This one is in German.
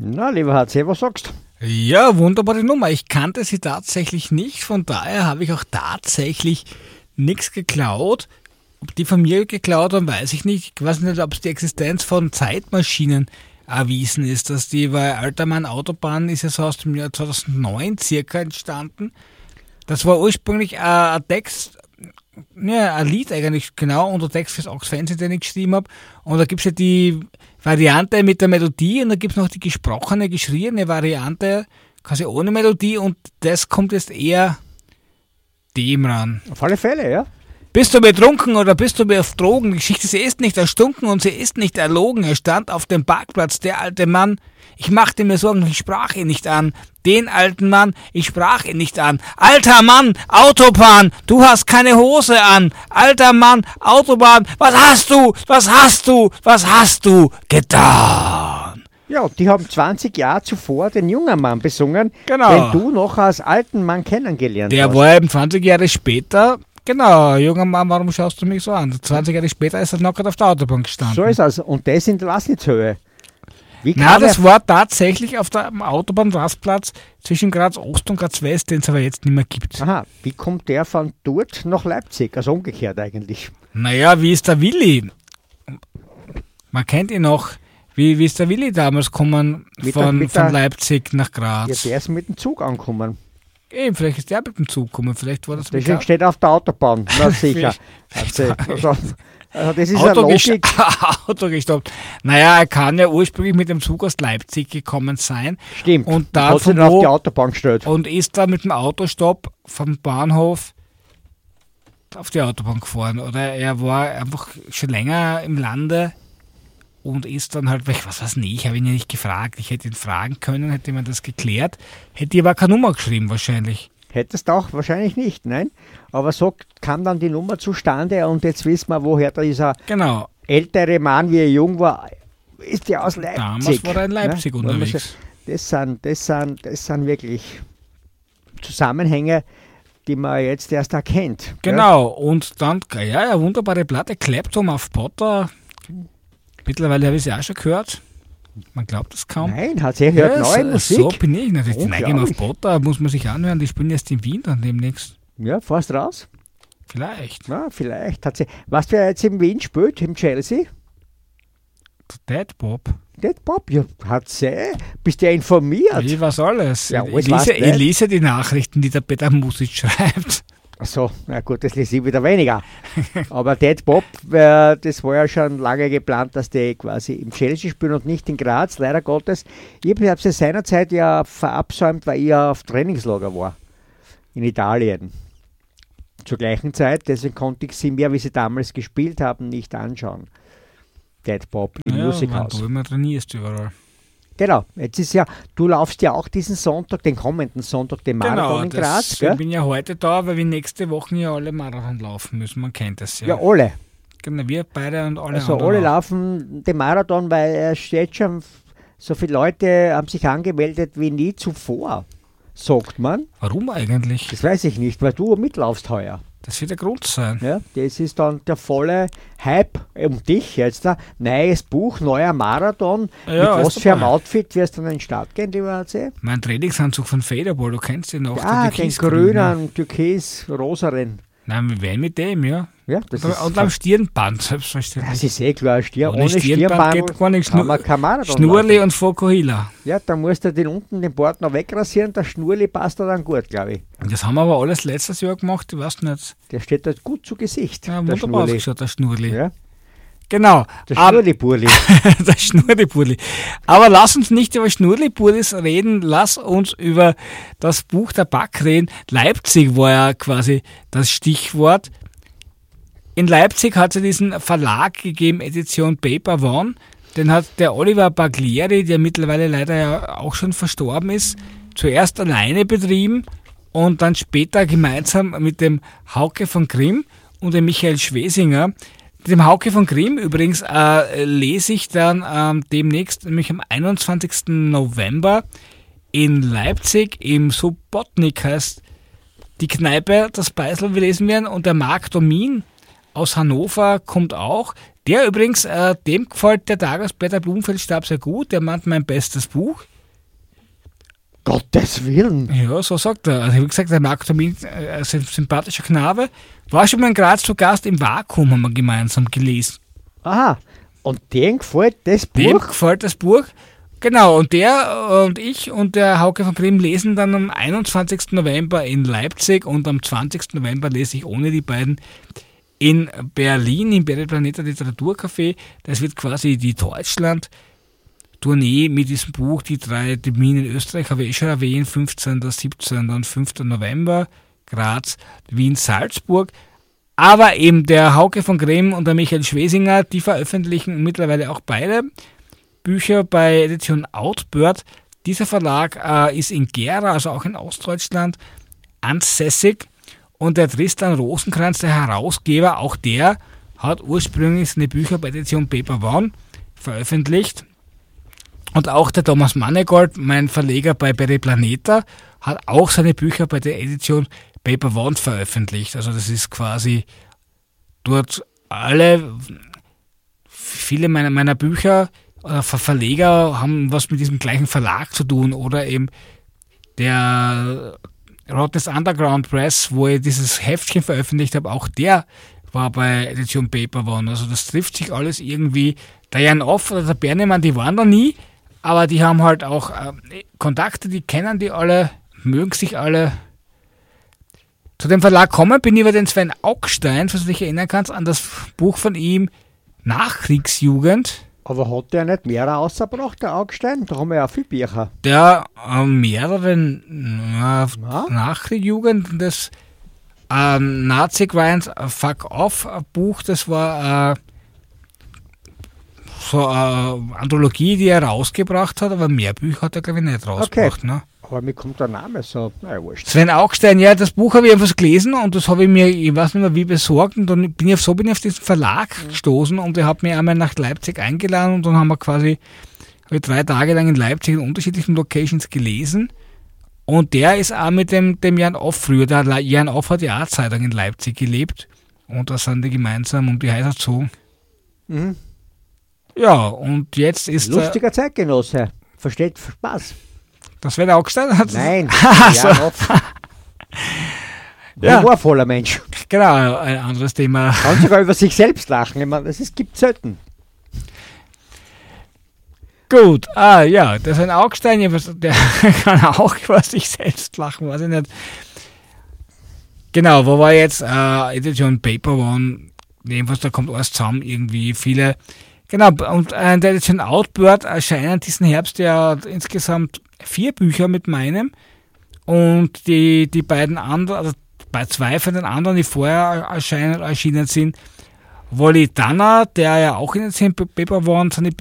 Na, lieber HC, was sagst du? Ja, wunderbare Nummer. Ich kannte sie tatsächlich nicht, von daher habe ich auch tatsächlich nichts geklaut. Ob die von mir geklaut haben, weiß ich nicht. Ich weiß nicht, ob es die Existenz von Zeitmaschinen erwiesen ist, dass die, weil Alter Mann Autobahn ist ja so aus dem Jahr 2009 circa entstanden. Das war ursprünglich ein Text, ja, ein Lied eigentlich, genau, und der Text fürs Aux Fernsehen, den ich geschrieben habe. Und da gibt es ja die Variante mit der Melodie und da gibt es noch die gesprochene, geschriene Variante, quasi ohne Melodie, und das kommt jetzt eher dem ran. Auf alle Fälle, ja. Bist du betrunken oder bist du auf Drogen? Die Geschichte, sie ist nicht erstunken und sie ist nicht erlogen. Er stand auf dem Parkplatz, der alte Mann. Ich machte mir Sorgen, ich sprach ihn nicht an. Den alten Mann, ich sprach ihn nicht an. Alter Mann, Autobahn, du hast keine Hose an. Alter Mann, Autobahn, was hast du getan? Ja, die haben 20 Jahre zuvor den jungen Mann besungen, Genau. den du noch als alten Mann kennengelernt Der hast. war eben 20 Jahre später, genau, junger Mann, warum schaust du mich so an? 20 Jahre später ist er noch auf der Autobahn gestanden. So ist es. Und das in der Lassnitzhöhe. Wie Na, kann das er- war tatsächlich auf dem Autobahnrastplatz zwischen Graz Ost und Graz West, den es aber jetzt nicht mehr gibt. Aha, wie kommt der von dort nach Leipzig? Also umgekehrt eigentlich. Naja, wie ist der Willi? Man kennt ihn noch. Wie ist der Willi damals gekommen von Leipzig nach Ja, Graz? der ist mit dem Zug angekommen. Eben, vielleicht ist der mit dem Zug gekommen, vielleicht war das mit Deswegen steht er auf der Autobahn. Na sicher. Also das ist eine Logik. Auto gestoppt. Naja, er kann ja ursprünglich mit dem Zug aus Leipzig gekommen sein. Stimmt. Und dann hat sich dann auf die Autobahn gestellt. und ist dann mit dem Autostopp vom Bahnhof auf die Autobahn gefahren. Oder er war einfach schon länger im Lande und ist dann halt, was weiß ich habe ihn ja nicht gefragt. Ich hätte ihn fragen können, hätte man das geklärt. Hätte ich aber keine Nummer geschrieben wahrscheinlich. Hättest du auch wahrscheinlich nicht, nein. Aber so kam dann die Nummer zustande und jetzt wissen wir, woher dieser Genau. ältere Mann, wie er jung war, ist ja aus Leipzig. Damals war er in Leipzig unterwegs. Das sind wirklich Zusammenhänge, die man jetzt erst erkennt. Genau, und dann, ja, wunderbare Platte, Clapton auf Potter. Mittlerweile habe ich sie auch schon gehört. Man glaubt es kaum. Nein, hat sie hört neue Musik. So bin ich. Das ist Neige auf Unglaublich. Potter, muss man sich anhören. Die spielen jetzt in Wien dann demnächst. Ja, fährst raus? Vielleicht. Ja, vielleicht hat sie. Was wer jetzt in Wien spielt, im Chelsea? Dead Bob. Dead Bob, ja, hat sie. Bist du ja informiert? Ich weiß alles. Ja, alles ich, weißt lese, du ich nicht. lese die Nachrichten, die der Peter Music schreibt. Achso, na gut, das lese ich wieder weniger. Aber Dead Bob, das war ja schon lange geplant, dass die quasi im Chelsea spielen und nicht in Graz, leider Gottes. Ich habe sie seinerzeit ja verabsäumt, weil ich ja auf Trainingslager war. In Italien. Zur gleichen Zeit, deswegen konnte ich sie mehr, wie sie damals gespielt haben, nicht anschauen. Dead Bob im Musikhaus. Du immer trainierst überall. Genau, jetzt ist ja, du laufst ja auch diesen Sonntag, den kommenden Sonntag, den Marathon in Graz, ich gell? bin ja heute da, weil wir nächste Woche ja alle Marathon laufen müssen. Man kennt das ja. Ja, alle. Genau, wir beide und alle Also anderen alle auch. laufen den Marathon, weil es steht schon, so viele Leute haben sich angemeldet wie nie zuvor, sagt man. Warum eigentlich? Das weiß ich nicht, weil du mitlaufst heuer. Das wird der Grund sein. Ja, das ist dann der volle Hype um dich jetzt. Neues Buch, neuer Marathon. Ja, Mit ist was für einem dabei. Outfit wirst du an den Start gehen, lieber HC? Mein Trainingsanzug von Federball, du kennst ihn noch. Ja, der den türkisgrüne. grünen, türkis-roseren. Nein, wir werden mit dem, ja. Ja, das ist, Und am Stirnband, selbstverständlich. das ist eh klar, Ohne ohne Stirnband Stirnband geht gar nichts. kann man kein Marathon Schnurli laufen. und Fokuhila. Ja, dann musst du den Bart noch wegrasieren, der Schnurli passt da dann gut, glaube ich. Das haben wir aber alles letztes Jahr gemacht, ich weiß nicht. Der steht dort gut zu Gesicht, Ja, der wunderbar Schnurli. ausgeschaut, der Schnurli. Ja, Genau. der Schnurli-Burli. Der Schnurli-Burli. Aber lass uns nicht über Schnurli-Burlis reden, lass uns über das Buch der Back reden. Leipzig war ja quasi das Stichwort. In Leipzig hat es diesen Verlag gegeben, Edition Paper One. Den hat der Oliver Baglieri, der mittlerweile leider ja auch schon verstorben ist, zuerst alleine betrieben und dann später gemeinsam mit dem Hauke von Grimm und dem Michael Schwesinger. Dem Hauke von Grimm übrigens lese ich dann demnächst, nämlich am 21. November in Leipzig im Subotnik heißt die Kneipe, das Beisel wir lesen werden, und der Marc Domin aus Hannover kommt auch. Der übrigens, dem gefällt der Tagesblätter Blumenfeldstab sehr gut. Der meint mein bestes Buch. Gottes Willen. Ja, so sagt er. Also, wie gesagt, der Marc Domin, ein sympathischer Knabe. War schon mal in Graz zu Gast im Vakuum, haben wir gemeinsam gelesen. Aha. Und dem gefällt das Dem Buch? gefällt das Buch. Genau, und der und ich und der Hauke von Grimm lesen dann am 21. November in Leipzig und am 20. November lese ich ohne die beiden in Berlin im Planeta Literaturcafé. Das wird quasi die Deutschland-Tournee mit diesem Buch. Die 3 Termine in Österreich habe ich schon erwähnt, 15., 17. und 5. November, Graz, Wien, Salzburg. Aber eben der Hauke von Grimm und der Michael Schwesinger, die veröffentlichen mittlerweile auch beide Bücher bei Edition Outbird. Dieser Verlag ist in Gera, also auch in Ostdeutschland, ansässig. Und der Tristan Rosenkranz, der Herausgeber, auch der hat ursprünglich seine Bücher bei Edition Paper One veröffentlicht. Und auch der Thomas Mannegold, mein Verleger bei Planeta, hat auch seine Bücher bei der Edition Paper One veröffentlicht. Also das ist quasi dort viele meiner Bücher oder Verleger haben was mit diesem gleichen Verlag zu tun. Oder eben der Rottnest Underground Press, wo ich dieses Heftchen veröffentlicht habe, auch der war bei Edition Paper One. Also das trifft sich alles irgendwie. Der Jan Off oder der Bernemann, die waren da nie, aber die haben halt auch Kontakte, die kennen die alle, mögen sich alle. Zu dem Verlag kommen bin ich über den Sven Augstein, falls du dich erinnern kannst, an das Buch von ihm Nachkriegsjugend. Aber hat der nicht mehrere ausgebracht, der Augstein? Da haben wir ja viele Bücher. Der mehrere Nachkriegsjugend, das Nazi Grinds Fuck Off Buch, das war so eine Anthologie, die er rausgebracht hat, aber mehr Bücher hat er, glaube ich, nicht rausgebracht. Okay. Ne? Aber mir kommt der Name so, naja, wurscht. Sven Augstein, ja, das Buch habe ich einfach gelesen und das habe ich mir, ich weiß nicht mehr wie, besorgt und dann bin ich auf diesen Verlag gestoßen und er hat mich einmal nach Leipzig eingeladen und dann haben wir quasi 3 Tage lang in Leipzig in unterschiedlichen Locations gelesen und der ist auch mit dem Jan Off früher, der Jan Off hat ja auch Zeit lang in Leipzig gelebt und da sind die gemeinsam um die Häuser gezogen. Mhm. Ja, und jetzt ist lustiger Zeitgenosse, versteht Spaß. Das wäre der Augstein? Nein, so. Ja. Humorvoller Mensch. Genau, ein anderes Thema. Kann sogar über sich selbst lachen. Ich meine, das gibt es selten. Gut, ja, das ist ein Augstein, der kann auch über sich selbst lachen, weiß ich nicht. Genau, wo war jetzt Edition Paper One, jedenfalls da kommt alles zusammen, irgendwie viele. Genau, und in der Edition Outbird erscheinen diesen Herbst ja insgesamt 4 Bücher mit meinem und die beiden anderen, also bei 2 von den anderen, die vorher erschienen sind, Wally Danner, der ja auch in den Paper One seine